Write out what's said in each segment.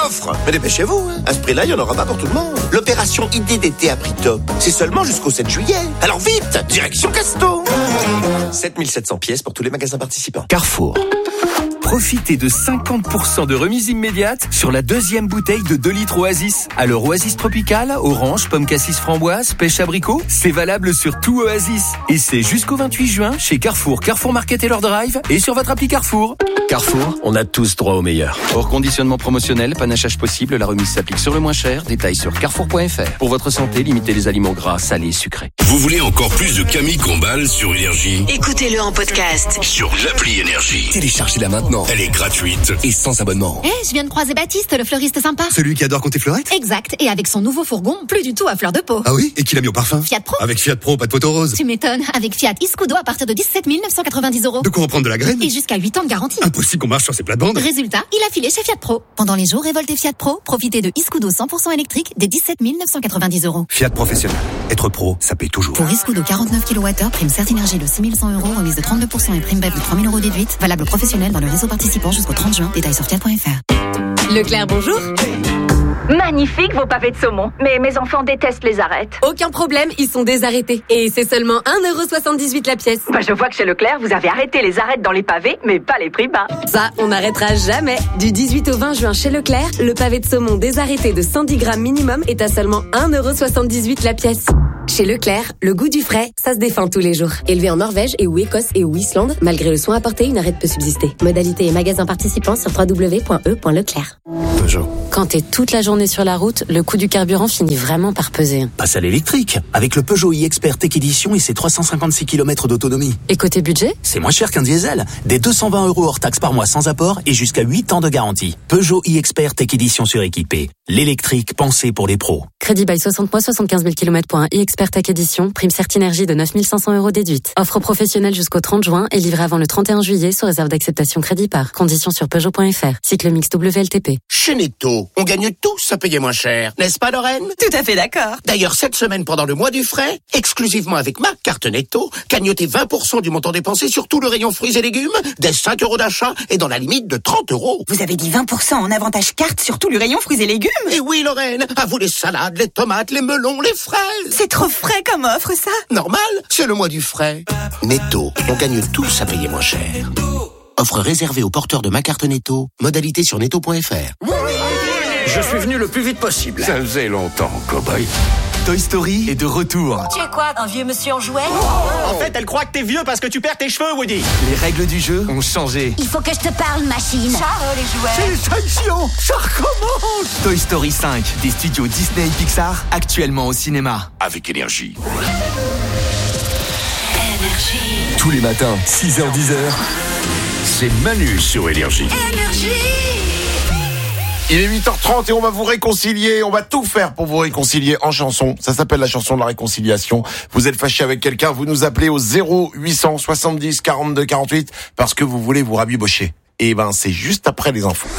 Offre. Mais dépêchez-vous, hein. À ce prix-là, il n'y en aura pas pour tout le monde. L'opération idée d'été à prix top, c'est seulement jusqu'au 7 juillet. Alors vite, direction Casto. 7700 pièces pour tous les magasins participants. Carrefour. Profitez de 50% de remise immédiate sur la deuxième bouteille de 2 litres Oasis. Alors Oasis Tropical, orange, pomme cassis framboise, pêche abricot, c'est valable sur tout Oasis. Et c'est jusqu'au 28 juin chez Carrefour, Carrefour Market et leur Drive et sur votre appli Carrefour. Carrefour, on a tous droit au meilleur. Hors conditionnement promotionnel, panachage possible, la remise s'applique sur le moins cher. Détails sur carrefour.fr. Pour votre santé, limitez les aliments gras, salés, sucrés. Vous voulez encore plus de Camille Combal sur Énergie? Écoutez-le en podcast sur l'appli Énergie. Téléchargez-la maintenant. Elle est gratuite et sans abonnement. Je viens de croiser Baptiste, le fleuriste sympa. Celui qui adore compter fleurette? Exact, et avec son nouveau fourgon, plus du tout à fleur de peau. Ah oui? Et qui l'a mis au parfum? Fiat Pro. Avec Fiat Pro, pas de poteau rose. Tu m'étonnes, avec Fiat Iscudo à partir de 17 990 €. De quoi en prendre de la graine? Et jusqu'à 8 ans de garantie. Impossible qu'on marche sur ces plates-bandes. Résultat, il a filé chez Fiat Pro. Pendant les jours révoltés Fiat Pro, profitez de Iscudo 100% électrique dès 17 990 €. Fiat Professionnel. Être pro, ça paye toujours. Pour Iscudo 49 kWh, prime Certinergie de 6 100 €, remise de 32% et prime BEP de 3 000 € déduite. Valable professionnel dans le réseau participant jusqu'au 30 juin. Détails sur fiat.fr. Leclerc, bonjour. Magnifique vos pavés de saumon. Mais mes enfants détestent les arêtes. Aucun problème, ils sont désarrêtés. Et c'est seulement 1,78 € la pièce. Je vois que chez Leclerc, vous avez arrêté les arêtes dans les pavés, mais pas les prix bas. Ça, on n'arrêtera jamais. Du 18 au 20 juin chez Leclerc, le pavé de saumon désarrêté de 110 grammes minimum est à seulement 1,78 € la pièce. Chez Leclerc, le goût du frais, ça se défend tous les jours. Élevé en Norvège et ou Écosse et ou Islande, malgré le soin apporté, une arête peut subsister. Modalité et magasins participants sur www.e.leclerc. Peugeot. Quand t'es toute la journée sur la route, le coût du carburant finit vraiment par peser. Passe à l'électrique, avec le Peugeot e-Expert Tech Edition et ses 356 km d'autonomie. Et côté budget ? C'est moins cher qu'un diesel. Des 220 € hors taxe par mois sans apport et jusqu'à 8 ans de garantie. Peugeot e-Expert Tech Edition suréquipé. L'électrique pensé pour les pros. Crédit bail 60 mois, 75 000 km pour un e-Expert Tech Edition. Prime Certinergie de 9 500 € déduite. Offre professionnelle jusqu'au 30 juin et livrée avant le 31 juillet sous réserve d'acceptation crédit par. Conditions sur Peugeot.fr. Cycle mix WLTP. Chez Netto, on gagne tous à payer moins cher. N'est-ce pas, Lorraine? Tout à fait d'accord. D'ailleurs, cette semaine, pendant le mois du frais, exclusivement avec ma carte Netto, cagnotez 20% du montant dépensé sur tout le rayon fruits et légumes, dès 5 € d'achat et dans la limite de 30 €. Vous avez dit 20% en avantage carte sur tout le rayon fruits et légumes? Et oui, Lorraine, à vous les salades, les tomates, les melons, les fraises. C'est trop frais comme offre, ça. Normal, c'est le mois du frais. Netto, on gagne tous à payer moins cher. Offre réservée aux porteurs de ma carte Netto. Modalité sur netto.fr. Je suis venu le plus vite possible. Ça faisait longtemps, cow-boy. Toy Story est de retour. Tu es quoi, un vieux monsieur en jouet? En fait, elle croit que t'es vieux parce que tu perds tes cheveux, Woody. Les règles du jeu ont changé. Il faut que je te parle, machine. Charles, les jouets. Félicitations, ça recommence. Toy Story 5 des studios Disney et Pixar, actuellement au cinéma. Avec Énergie. Tous les matins, 6h-10h. C'est Manu sur Énergie. Il est 8h30 et on va vous réconcilier. On va tout faire pour vous réconcilier en chanson. Ça s'appelle la chanson de la réconciliation. Vous êtes fâché avec quelqu'un, vous nous appelez au 0800 70 42 48 parce que vous voulez vous rabibocher. Et ben, c'est juste après les infos.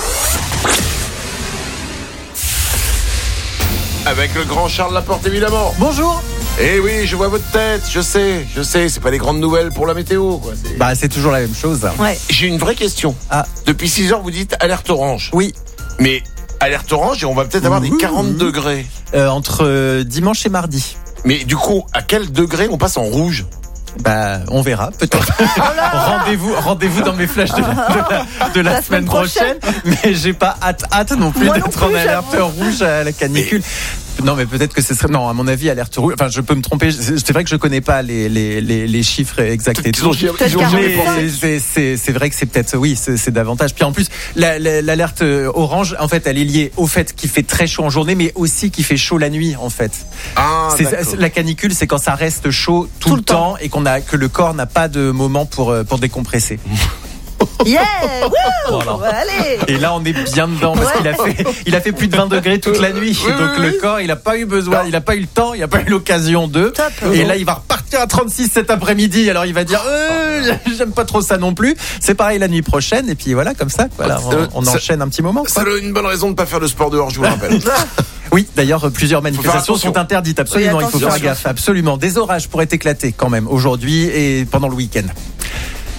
Avec le grand Charles Laporte, évidemment. Bonjour. Eh oui, je vois votre tête, je sais, c'est pas des grandes nouvelles pour la météo, quoi. C'est toujours la même chose. Ouais. J'ai une vraie question. Depuis 6 heures, vous dites alerte orange. Oui. Mais alerte orange et on va peut-être avoir des 40 degrés. Entre dimanche et mardi. Mais du coup, à quel degré on passe en rouge? On verra, peut-être. Rendez-vous dans mes flashs de la semaine prochaine. Mais j'ai pas hâte non plus d'être en alerte rouge à la canicule. Non, mais peut-être que ce serait... Non, à mon avis, alerte rouge... Enfin, je peux me tromper. C'est vrai que je connais pas les chiffres exacts et tout. C'est vrai que c'est peut-être... Oui, c'est davantage. Puis en plus, l'alerte orange, en fait, elle est liée au fait qu'il fait très chaud en journée, mais aussi qu'il fait chaud la nuit, en fait. La canicule, c'est quand ça reste chaud tout le temps et que le corps n'a pas de moment pour décompresser. Yeah, voilà. Allez. Et là on est bien dedans parce qu'il a fait plus de 20 degrés toute la nuit. Donc le corps il a pas eu besoin, il a pas eu le temps, il a pas eu l'occasion de. Et là il va repartir à 36 cet après-midi. Alors il va dire j'aime pas trop ça non plus. C'est pareil la nuit prochaine et puis voilà comme ça. Voilà, on enchaîne un petit moment. C'est une bonne raison de pas faire de sport dehors, je vous rappelle. Oui, d'ailleurs, plusieurs manifestations sont interdites. Absolument, il faut faire gaffe. Absolument. Des orages pourraient éclater quand même aujourd'hui et pendant le week-end.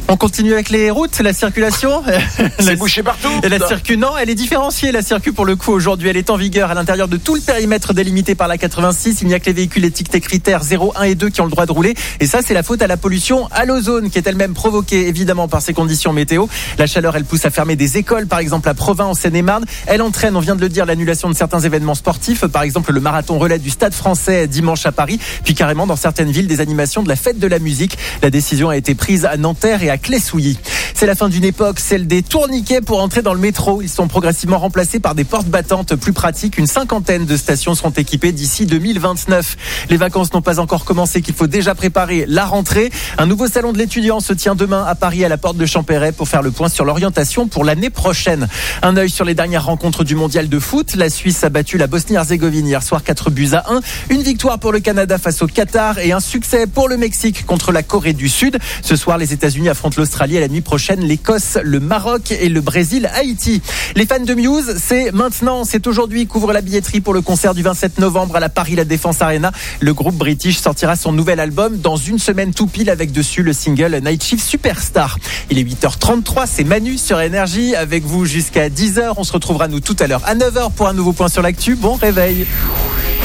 On continue avec les routes, la circulation. C'est bouché partout. Et la circu, non, elle est différenciée. La circu, pour le coup, aujourd'hui, elle est en vigueur à l'intérieur de tout le périmètre délimité par la 86. Il n'y a que les véhicules étiquetés critères 0, 1 et 2 qui ont le droit de rouler. Et ça, c'est la faute à la pollution à l'ozone, qui est elle-même provoquée, évidemment, par ces conditions météo. La chaleur, elle pousse à fermer des écoles, par exemple à Provins, en Seine-et-Marne. Elle entraîne, on vient de le dire, l'annulation de certains événements sportifs. Par exemple, le marathon relais du Stade Français dimanche à Paris. Puis carrément, dans certaines villes, des animations de la fête de la musique. La décision a été prise à Nanterre et à Clé-Souilly. C'est la fin d'une époque, celle des tourniquets pour entrer dans le métro. Ils sont progressivement remplacés par des portes battantes plus pratiques. Une cinquantaine de stations seront équipées d'ici 2029. Les vacances n'ont pas encore commencé, qu'il faut déjà préparer la rentrée. Un nouveau salon de l'étudiant se tient demain à Paris, à la porte de Champéret, pour faire le point sur l'orientation pour l'année prochaine. Un œil sur les dernières rencontres du mondial de foot. La Suisse a battu la Bosnie-Herzégovine hier soir 4-1. Une victoire pour le Canada face au Qatar et un succès pour le Mexique contre la Corée du Sud. Ce soir, les États-Unis affrontent l'Australie, et la nuit prochaine l'Écosse, le Maroc et le Brésil, Haïti. Les fans de Muse, c'est maintenant, c'est aujourd'hui qu'ouvre la billetterie pour le concert du 27 novembre à la Paris La Défense Arena. Le groupe British sortira son nouvel album dans une semaine tout pile, avec dessus le single Night Shift Superstar. Il est 8h33, c'est Manu sur Énergie avec vous jusqu'à 10h. On se retrouvera nous tout à l'heure à 9h pour un nouveau point sur l'actu. Bon réveil.